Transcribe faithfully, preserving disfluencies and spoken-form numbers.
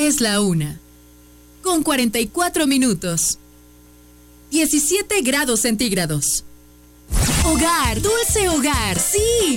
Es la una, con cuarenta y cuatro minutos. diecisiete grados centígrados. Hogar, dulce hogar, sí.